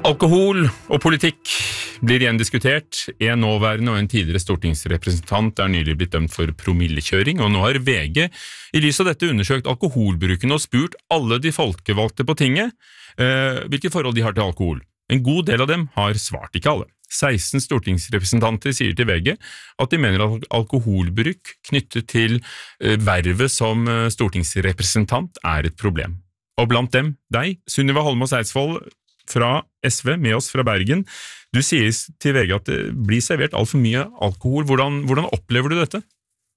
Alkohol og politikk blir igjen diskutert. En nåværende og en tidligere stortingsrepresentant nylig blitt dømt for promillekjøring, og nå har VG i lys av dette undersøkt alkoholbruken og spurt alle de folkevalgte på tinget hvilke forhold de har til alkohol. En god del av dem har svart, ikke alle. 16 stortingsrepresentanter sier til VG at de mener at alkoholbruk knyttet til vervet som stortingsrepresentant et problem. Og blant dem, deg, Sunniva Holmås Eidsvoll, fra SV, med oss fra Bergen. Du sier til VG at det blir servert alt for mye alkohol. Hvordan opplever du dette?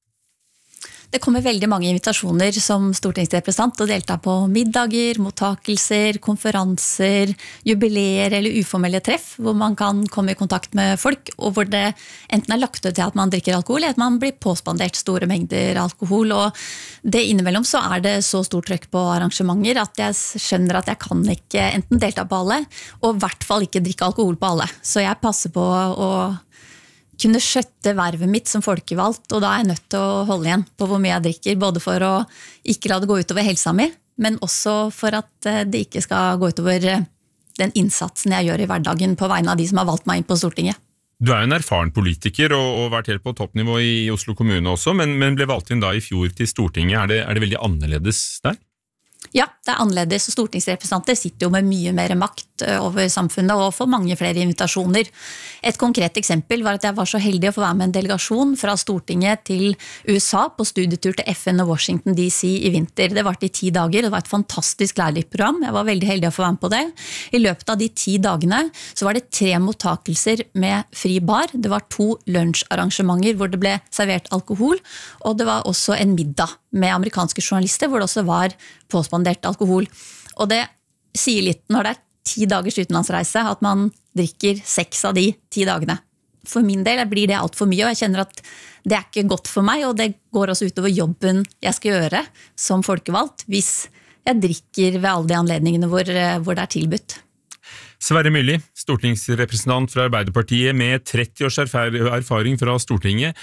Det kommer veldig mange invitasjoner som stortingsrepresentant å delta på middager, mottakelser, konferanser, jubileer eller uformelle treff, hvor man kan komme i kontakt med folk, og hvor det enten lagt ut til at man drikker alkohol, eller at man blir påspandert store mengder alkohol, og det innimellom så det så stort trykk på arrangementer at jeg skjønner at jeg kan ikke enten delta på alle, og i hvert fall ikke drikke alkohol på alle. Så jeg passer på å kunne skjøtte vervet mitt som folkevalgt, og da jeg nødt til å holde igjen på hvor mye jeg drikker, både for å ikke la det gå utover helsa mi, men også for at det ikke skal gå utover den innsatsen jeg gjør i hverdagen på vegne av de som har valgt meg inn på Stortinget. Du en erfaren politiker og vært helt på toppnivå i Oslo kommune også, men ble valgt inn da i fjor til Stortinget. Det veldig annerledes der? Ja, det annerledes, og stortingsrepresentanter sitter jo med mye mer makt over samfunnet og får mange flere invitasjoner. Et konkret eksempel var at jeg var så heldig å få være med en delegasjon fra Stortinget til USA på studietur til FN og Washington DC i vinter. Det varte i 10 dager, det var et fantastisk lærerikt program. Jeg var veldig heldig å få være med på det. I løpet av de 10 dagene så var det 3 mottakelser med fri bar. Det var 2 lunsjarrangementer hvor det ble servert alkohol, og det var også en middag med amerikanske journalister hvor det også var påspandert alkohol. Og det sier litt når det 10 dagers utenlandsreise at man drikker 6 av de 10 dagene. For min del blir det alt for mye, og jeg kjenner at det ikke godt for meg, og det går også utover jobben jeg skal gjøre som folkevalgt hvis jeg drikker ved alle de anledningene hvor det tilbudt. Sverre Myrli, stortingsrepresentant fra Arbeiderpartiet med 30 års erfaring fra Stortinget.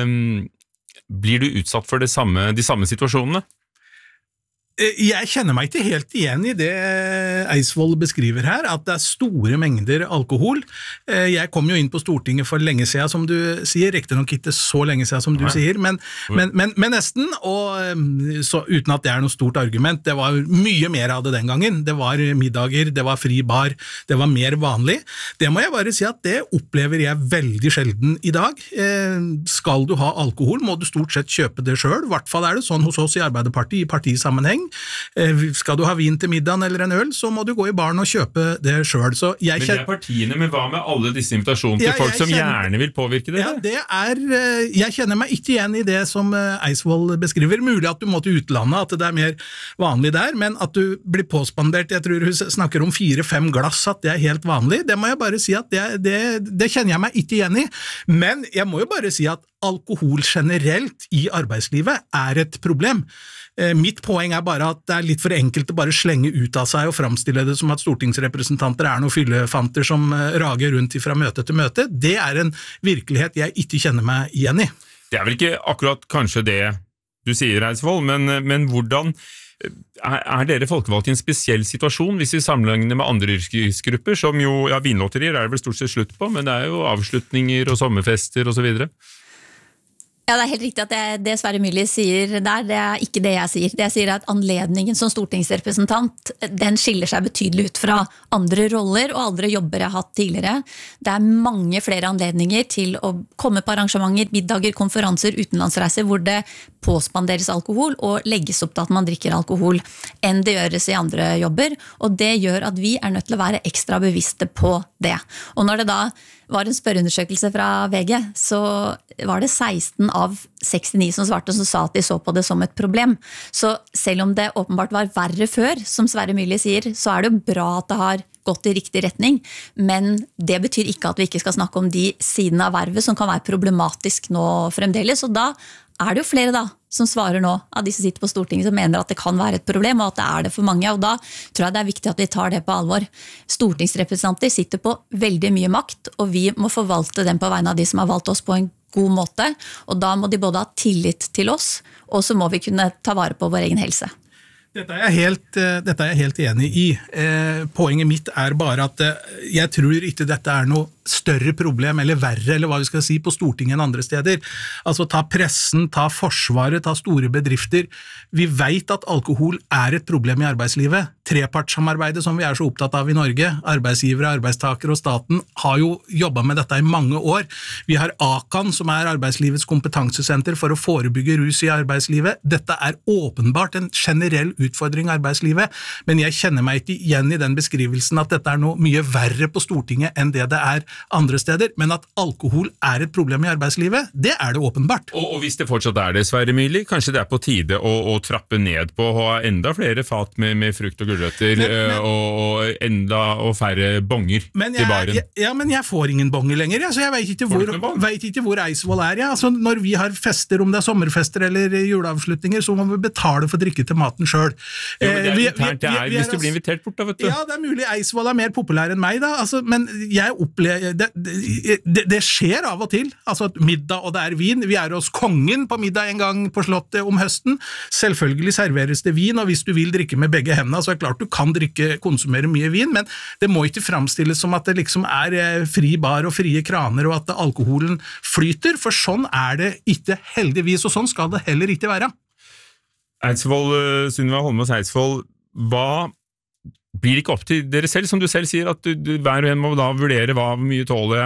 Blir du utsatt for de samme situasjonene? Jeg kjenner meg ikke helt igjen i det Eidsvoll beskriver her, at det store mengder alkohol. Jeg kom jo inn på Stortinget for lenge siden, som du sier, riktig nok ikke så lenge siden som du sier, men nesten, og så, uten at det noe stort argument. Det var mye mer av det den gangen. Det var middager, det var fri bar, det var mer vanlig. Det må jeg bare si at det opplever jeg veldig sjelden i dag. Skal du ha alkohol, må du stort sett kjøpe det selv. I hvert fall det sånn hos oss i Arbeiderpartiet, i partisammenheng. Skal du ha vin til middagen eller en øl, så må du gå i baren og kjøpe det selv. Så men det partiene, men hva med alle disse invitasjonene til folk som gjerne vil påvirke det? Ja, jeg kjenner meg ikke igjen i det som Eidsvoll beskriver. Mulig at du må til utlandet, at det mer vanlig der, men at du blir påspandert, jeg tror hun snakker om 4-5 glass, at det helt vanlig. Det må jeg bare si at det kjenner jeg meg ikke igjen i. Men jeg må jo bare si at alkohol generelt i arbeidslivet et problem. Mitt poeng bare at det litt for enkelt å bare slenge ut av seg og framstille det som at stortingsrepresentanter noen fyllefanter som rager rundt fra møte til møte. Det en virkelighet jeg ikke kjenner meg igjen i. Det vel ikke akkurat kanskje det du sier, Eidsvoll, men hvordan dere folkevalgt i en spesiell situasjon hvis vi sammenligner med andre yrkesgrupper, som jo, vinlotterier det vel stort sett slutt på, men det jo avslutninger og sommerfester og så videre? Ja, det helt riktig at det Sverre Myrli sier der, det ikke det jeg sier. Det jeg sier at anledningen som stortingsrepresentant, den skiller seg betydelig ut fra andre roller og andre jobber jeg har hatt tidligere. Det mange flere anledninger til å komme på arrangementer, middager, konferanser, utenlandsreiser, hvor det påspanderes alkohol og legges opp til at man drikker alkohol enn det gjøres i andre jobber, og det gjør at vi nødt til å være ekstra bevisste på det. Og når det da var en spørreundersøkelse fra VG, så var det 16 av 69 som svarte som sa at de så på det som et problem. Så selv om det åpenbart var verre før, som Sverre Myrli sier, så det jo bra at det har gått i riktig retning, men det betyr ikke at vi ikke skal snakke om de sidene av vervet som kan være problematisk nå fremdeles, og da det jo flere da, som svarer nå, av de som sitter på Stortinget, som mener at det kan være et problem, og at det det for mange, og da tror jeg det viktig at vi tar det på alvor. Stortingsrepresentanter sitter på veldig mye makt, og vi må forvalte dem på vegne av de som har valgt oss på en god måte, og da må de både ha tillit til oss, og så må vi kunne ta vare på vår egen helse. Dette er jeg helt enig i. Poenget mitt er bare at jeg tror ikke dette er noe større problem, eller verre, eller hva vi skal si, på Stortinget enn andre steder. Altså ta pressen, ta forsvaret, ta store bedrifter. Vi vet at alkohol er et problem i arbeidslivet. Trepartssamarbeidet som vi er så opptatt av i Norge, arbeidsgivere, arbeidstakere og staten, har jo jobbet med dette i mange år. Vi har AKAN, som er arbeidslivets kompetansesenter for å forebygge rus i arbeidslivet. Dette er åpenbart en generell utfordring i arbeidslivet, men jeg kjenner meg ikke igjen i den beskrivelsen at dette er noe mye verre på Stortinget enn det er andre steder, men at alkohol er et problem i arbeidslivet, det er det åpenbart. Og hvis det fortsatt er det, Sverre Myrli, kanskje det er på tide å trappe ned på å ha enda flere fat med frukt og gulrøtter, og enda og færre bonger til baren. Men jeg får ingen bonger lenger, så jeg vet ikke hvor Eidsvoll er. Altså, når vi har fester, om det er sommerfester eller juleavslutninger, så må vi betale for drikke til maten selv. Hvis du blir invitert bort da, vet du. Ja, det er mulig Eidsvoll er mer populær enn meg da, altså, men jeg opplever det skjer av og til, altså middag og det er vin. Vi er hos kongen på middag en gang på slottet om høsten. Selvfølgelig serveres det vin, og hvis du vil drikke med begge hendene, så er det klart du kan konsumere mye vin, men det må ikke fremstilles som at det liksom er fri bar og frie kraner, og at alkoholen flyter, for sånn er det ikke heldigvis, og sånn skal det heller ikke være. Eidsvoll, Sunniva Holmås Eidsvoll, hva blir det ikke opp til dere selv, som du selv sier, at hver og en må da vurdere hvor mye tåler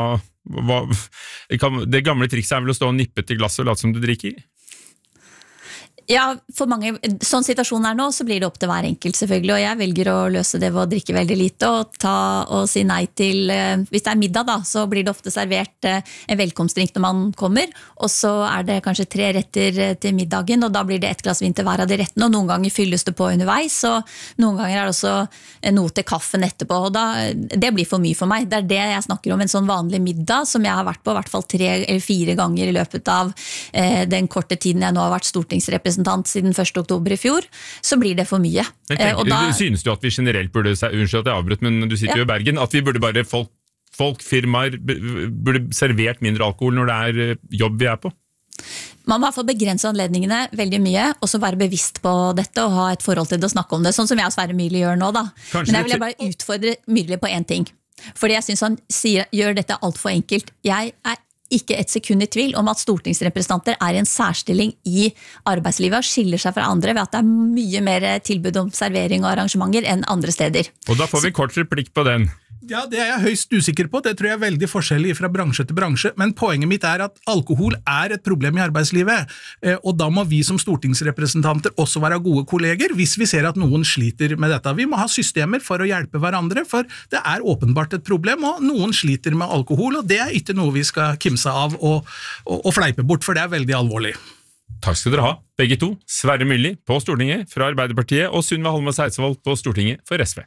jeg, det gamle trikset er vel å stå og nippe til glasset og late som du drikker? Ja, for mange, sånn situasjonen er nå, så blir det opp til hver enkelt selvfølgelig, og jeg velger å løse det ved å drikke veldig lite, og si nei til, hvis det er middag da, så blir det ofte servert en velkomstdrink når man kommer, og så er det kanskje 3 retter til middagen, og da blir det 1 glass vin til hver av de rettene, og noen ganger fylles det på underveis, og noen ganger er det også noe til kaffen etterpå, og det blir for mye for meg. Det er det jeg snakker om, en sånn vanlig middag, som jeg har vært på i hvert fall 3 eller 4 ganger i løpet av den korte tiden jeg nå har vært stortingsrepresentant siden 1. oktober i fjor, så blir det for mye. Synes du at vi generelt burde, unnskyld at jeg avbrøt, men du sitter jo i Bergen, at vi burde bare firmaer burde servert mindre alkohol når det er jobb vi er på? Man må i hvert fall begrense anledningene veldig mye, og så være bevisst på dette og ha et forhold til det å snakke om det, sånn som jeg og Sverre Myrli gjør nå da. Men jeg vil bare utfordre Myrli på en ting, fordi jeg synes han gjør dette alt for enkelt. Jeg er ikke et sekund i tvil om at stortingsrepresentanter er i en særstilling i arbeidslivet og skiller seg fra andre ved at det er mye mer tilbud om servering og arrangementer enn andre steder. Og da får vi kort replikk på den. Ja, det er jeg høyst usikker på. Det tror jeg er veldig forskjellig fra bransje til bransje, men poenget mitt er at alkohol er et problem i arbeidslivet, og da må vi som stortingsrepresentanter også være gode kolleger hvis vi ser at noen sliter med dette. Vi må ha systemer for å hjelpe hverandre, for det er åpenbart et problem, og noen sliter med alkohol, og det er ikke noe vi skal kimse av og fleipe bort, for det er veldig alvorlig. Takk skal dere ha, begge to. Sverre Myrli på Stortinget fra Arbeiderpartiet, og Sunniva Holmås Eidsvoll på Stortinget for SV.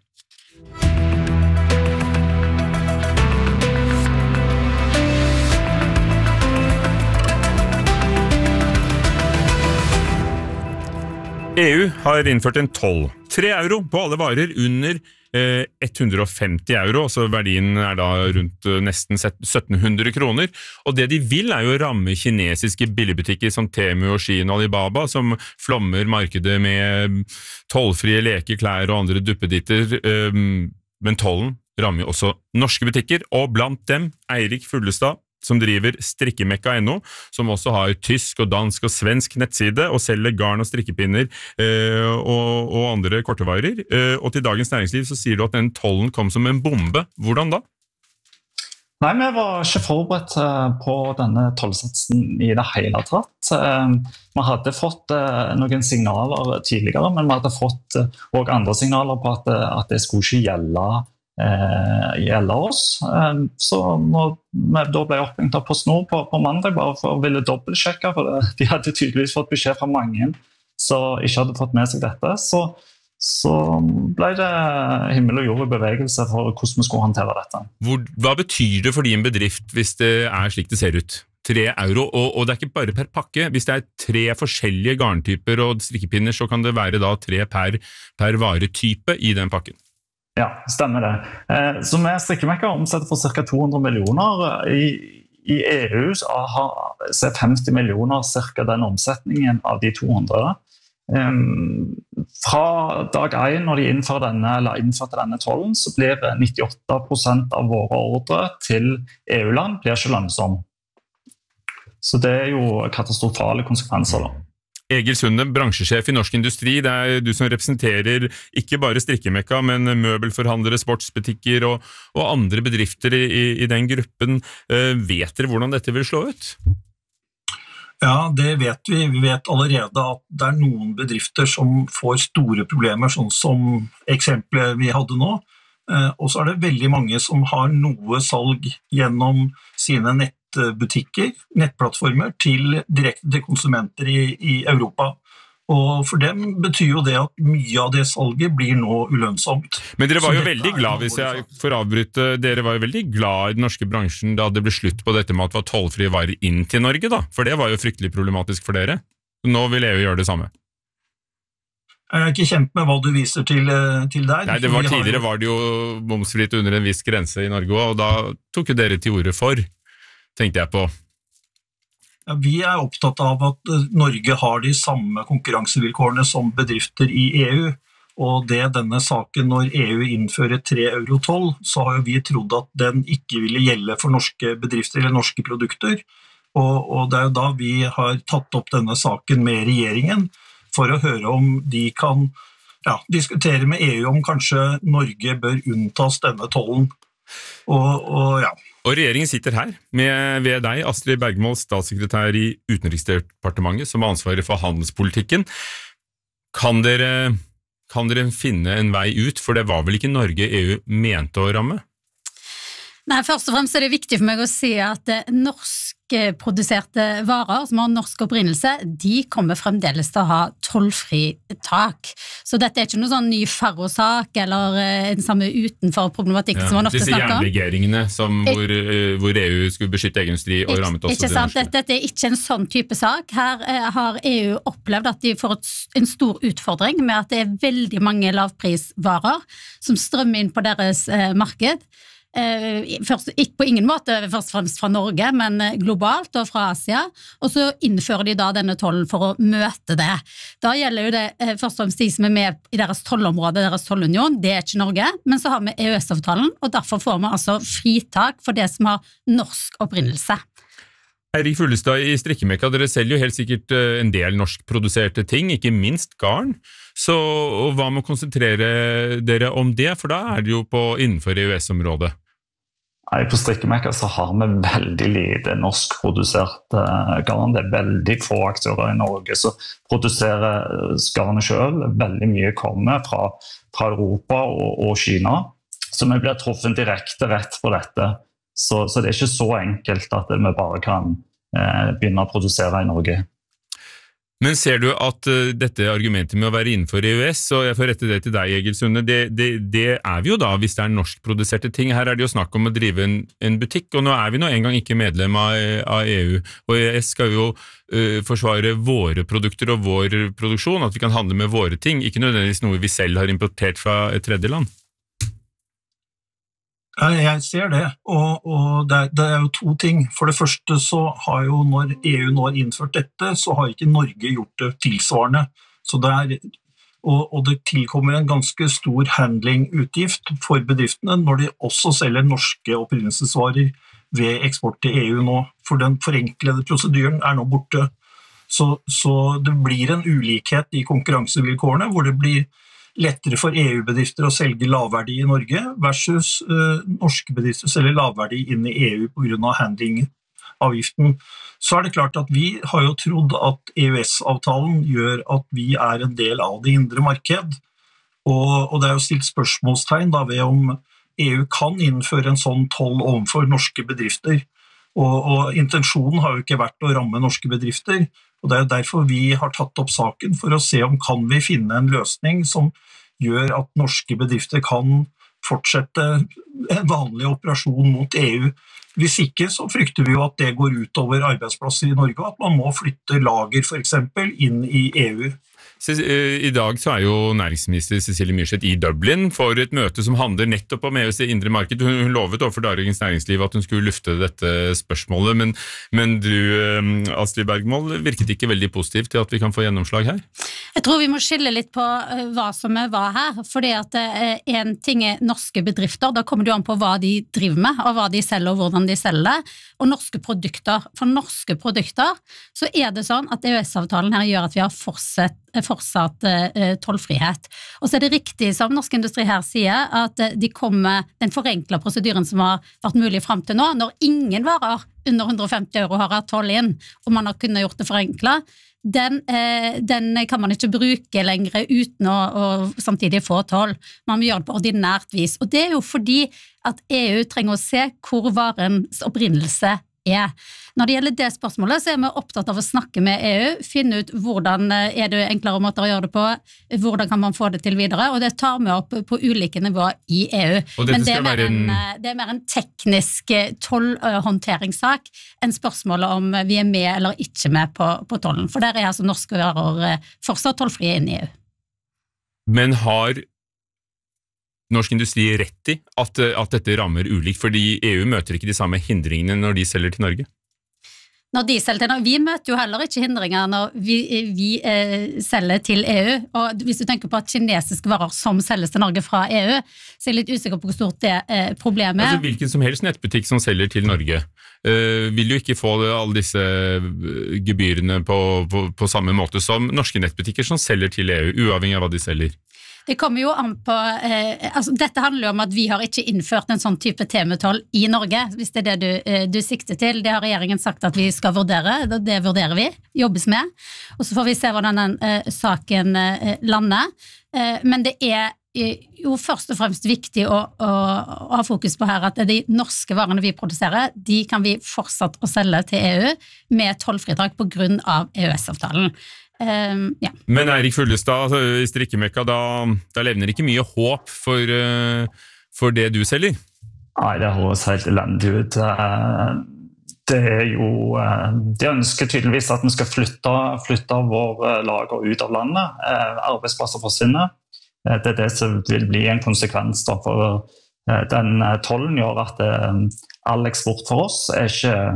EU har innført en toll. 3 euro på alle varer under 150 euro, så verdien er da rundt nesten 1700 kroner. Og det de vil er jo å ramme kinesiske billigbutikker som Temu og Shein og Alibaba, som flommer markedet med tollfrie leker, klær og andre duppeditter. Men tollen rammer jo også norske butikker, og blant dem Eirik Fuglestad, som driver strikkemekka.no, som også har tysk og dansk og svensk nettside, og selger garn og strikkepinner og andre kortevarer. Og til Dagens Næringsliv så sier du at den tollen kom som en bombe. Hvordan da? Nei, vi var ikke forberedt på denne tollsatsen i det hele tatt. Vi hadde fått noen signaler tidligere, men vi hadde fått også andre signaler på at det skulle ikke gjelde oss. Så når vi da ble oppringt av PostNord på mandag bare for å ville dobbeltsjekke, for de hadde tydeligvis fått beskjed fra mange som ikke hadde fått med seg dette, så ble det himmel og jord i bevegelse for hvordan vi skulle håndtere dette. Hva betyr det for din bedrift hvis det er slik det ser ut? 3 euro, og det er ikke bare per pakke. Hvis det er 3 forskjellige garntyper og strikkepinner, så kan det være da 3 per varetype i den pakken. Ja, stemmer det. Så vi strikkemekka omsetter for ca. 200 millioner. I EU så er 50 millioner cirka den omsetningen av de 200. Fra dag 1 når de innførte denne tollen, så blir 98% av våre ordre til EU-land blir ikke lønnsom. Så det jo katastrofale konsekvenser da. Egil Sunde, bransjesjef i Norsk Industri, det du som representerer ikke bare strikkemekka, men møbelforhandlere, sportsbutikker og andre bedrifter i den gruppen. Vet dere hvordan dette vil slå ut? Ja, det vet vi. Vi vet allerede at det noen bedrifter som får store problemer, sånn som eksempelet vi hadde nå. Og så det veldig mange som har noe salg gjennom sine nettbutikker, nettplattformer, direkte til konsumenter i Europa. Og for dem betyr jo det at mye av det salget blir nå ulønnsomt. Men dere var jo veldig glad, hvis jeg får avbryte, dere var jo veldig glad i den norske bransjen da det ble slutt på dette med at det var tollfrie varer inn til Norge da, for det var jo fryktelig problematisk for dere. Nå vil EU gjøre det samme. Jeg ikke kjent med hva du viser til der. Nei, tidligere var det jo momsfritt under en viss grense i Norge, og da tok jo dere til ordet for, tenkte jeg på. Ja, vi opptatt av at Norge har de samme konkurransevilkårene som bedrifter i EU, og denne saken når EU innfører 3 euro toll, så har jo vi trodd at den ikke ville gjelde for norske bedrifter eller norske produkter, og det jo da vi har tatt opp denne saken med regjeringen, for å høre om de kan diskutere med EU om kanskje Norge bør unntas denne tollen. Og regjeringen sitter her ved deg, Astrid Bergmål, statssekretær i Utenriksdepartementet, som har ansvaret for handelspolitikken. Kan dere finne en vei ut, for det var vel ikke Norge EU mente å ramme? Nei, først og fremst det viktig for meg å si at norskproduserte varer som har norsk opprinnelse, de kommer fremdeles til å ha tollfritak. Så dette ikke noe sånn ny Farro-sak eller en samme utenfor problematikk som var nok til å snakke om. Disse jernlegeringene hvor EU skulle beskytte egen industri og rammet også ikke sant, dette ikke en sånn type sak. Her har EU opplevd at de får en stor utfordring med at det veldig mange lavprisvarer som strømmer inn på deres marked. Ikke på ingen måte først og fremst fra Norge, men globalt og fra Asia, og så innfører de da denne tollen for å møte det. Da gjelder jo det først og fremst de som med i deres tollområde, deres tollunion, det ikke Norge, men så har vi EØS-avtalen, og derfor får vi altså fritak for det som har norsk opprinnelse. Eirik Fuglestad i Strikkemekka, dere selger jo helt sikkert en del norskproduserte ting, ikke minst garn. Og hva med å konsentrere dere om det, for da det jo innenfor EØS-området? På Strikkemekka så har vi veldig lite norskprodusert garn. Det veldig få aktører i Norge som produserer garnet selv. Veldig mye kommer fra Europa og Kina, så vi blir truffet direkte rett på dette. Så det ikke så enkelt at vi bare kan begynne å produsere i Norge. Men ser du at dette argumentet med å være innenfor EØS, og jeg får rette det til deg, Egil Sunde, det vi jo da, hvis det norskproduserte ting. Her det jo snakk om å drive en butikk, og nå vi nå engang ikke medlem av EU, og EØS skal jo forsvare våre produkter og vår produksjon, at vi kan handle med våre ting, ikke nødvendigvis noe vi selv har importert fra et tredje land. Jeg ser det, og det jo to ting. For det første så har jo når EU nå har innført dette, så har ikke Norge gjort det tilsvarende. Så og det tilkommer en ganske stor handlingutgift for bedriftene når de også selger norske opprinnelsesvarer ved eksport til EU nå. For den forenklede prosedyren nå borte. Så det blir en ulikhet i konkurransevilkårene, hvor det blir lettere for EU-bedrifter å selge lavverdi i Norge versus norske bedrifter selger lavverdi inn i EU på grunn av handlingavgiften. Så det klart at vi har jo trodd at EØS-avtalen gjør at vi en del av det indre marked, og det jo stilt spørsmålstegn da ved om EU kan innføre en sånn toll overfor norske bedrifter. Og intensjonen har jo ikke vært å ramme norske bedrifter, og det jo derfor vi har tatt opp saken for å se om kan vi finne en løsning som gjør at norske bedrifter kan fortsette en vanlig operasjon mot EU. Hvis ikke så frykter vi jo at det går ut over arbeidsplasser i Norge, og at man må flytte lager for eksempel inn i EU. I dag så jo næringsminister Cecilie Myrseth i Dublin for et møte som handler nettopp om EUs indre marked. Hun lovet overfor Dagens Næringsliv at hun skulle lufte dette spørsmålet, men du, Astrid Bergmål, virket ikke veldig positiv til at vi kan få gjennomslag her? Jeg tror vi må skille litt på hva som hva her, fordi at en ting norske bedrifter, da kommer det jo an på hva de driver med, og hva de selger og hvordan de selger det, og norske produkter. For norske produkter så det sånn at EØS-avtalen her gjør at vi har fortsatt tollfrihet. Og så det riktig som Norsk Industri her sier, at de kommer den forenklet prosedyren som har vært mulig frem til nå, når ingen varer under 150 € har hatt toll inn, og man har kunnet gjort det forenklet, den kan man ikke bruke lenger uten å samtidig få toll. Man må gjøre det på ordinært vis. Og det jo fordi at EU trenger å se hvor varens opprinnelse Når det gjelder det spørsmålet, så vi opptatt av å snakke med EU, finne ut hvordan det enklere måter å gjøre det på, hvordan kan man få det til videre, og det tar vi opp på ulike nivåer i EU. Men det mer en teknisk tollhåndteringssak enn spørsmålet om vi med eller ikke med på tollen, for der altså norske varer fortsatt tollfrie inn i EU. Men har Norsk Industri rett i at dette rammer ulikt, fordi EU møter ikke de samme hindringene når de selger til Norge? Når de selger til Norge, vi møter jo heller ikke hindringer når vi selger til EU, og hvis du tenker på at kinesiske varer som selges til Norge fra EU, så jeg litt usikker på hvor stort det problemet Altså hvilken som helst nettbutikk som selger til Norge, vil jo ikke få alle disse gebyrene på samme måte som norske nettbutikker som selger til EU, uavhengig av hva de selger. Det kommer jo an på, dette handler jo om at vi har ikke innført en sånn type tematoll i Norge, hvis det det du sikter til. Det har regjeringen sagt at vi skal vurdere, det vurderer vi, jobbes med, og så får vi se hvordan den saken lander. Men det jo først og fremst viktig å ha fokus på her at de norske varene vi produserer, de kan vi fortsatt å selge til EU med tollfritak på grunn av EØS-avtalen. Men Eirik Fullestad i Strikkemekka, da levner ikke mye håp for det du selger? Nei, det høres helt elendig ut. Det jo de ønsker tydeligvis at vi skal flytte vår lager ut av landet. Arbeidsplasser forsvinner. Det det som vil bli en konsekvens da, for den tollen gjør at all eksport for oss det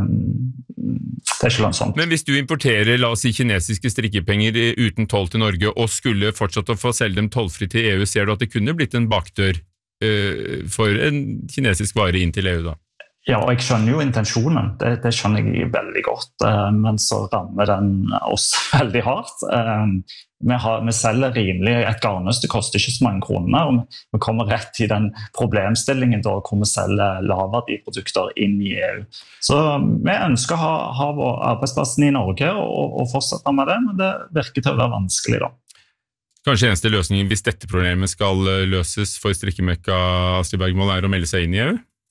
ikke lønnsomt. Men hvis du importerer, la oss si, kinesiske strikkepenger uten toll til Norge, og skulle fortsatt å få selge dem tollfri til EU, ser du at det kunne blitt en bakdør for en kinesisk vare inn til EU da? Ja, og jeg skjønner jo intensjonen, det skjønner jeg veldig godt, men så rammer den oss veldig hardt. Vi selger rimelig, et garnnøste koster ikke så mange kroner, og vi kommer rett i den problemstillingen da, hvor vi selger lavverdiprodukter inn i EU. Så vi ønsker å ha vår arbeidsplassen i Norge og fortsette med det, men det virker til å være vanskelig da. Kanskje eneste løsningen hvis dette problemet skal løses for Strikkemekka, Astrid Bergmål, å melde seg inn i EU?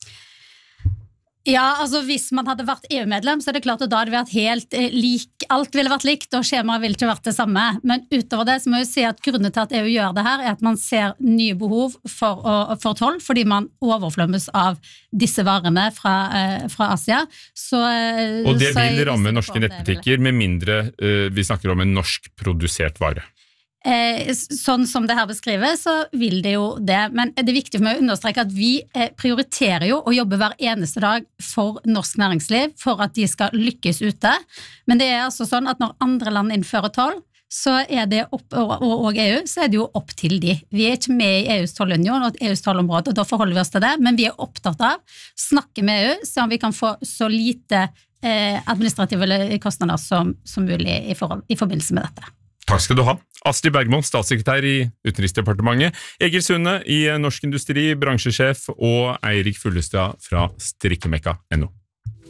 Ja, altså hvis man hadde vært EU-medlem, så det klart at da hadde vi vært helt alt ville vært likt, og skjemaet ville ikke vært det samme. Men utover det så må jeg si at grunnen til at EU gjør det her, at man ser nye behov for toll, fordi man overflømmes av disse varene fra Asia. Og det vil ramme norske nettbutikker, med mindre vi snakker om en norsk produsert vare. Sånn som det her beskrives, så vil det jo det, men det er viktig for meg å understreke at vi prioriterer jo å jobbe hver eneste dag for norsk næringsliv, for at de skal lykkes ute, men det altså sånn at når andre land innfører toll, så det og EU, så det jo opp til de. Vi ikke med i EUs tollunion og EUs tollområde, og da forholder vi oss til det, men vi opptatt av å snakke med EU, så vi kan få så lite administrative kostnader som mulig i forbindelse med dette. Takk skal du ha. Astrid Bergmål, statssekretær i Utenriksdepartementet, Egil Sunde i Norsk Industri, bransjesjef, og Eirik Fullestad fra Strikkemekka.no.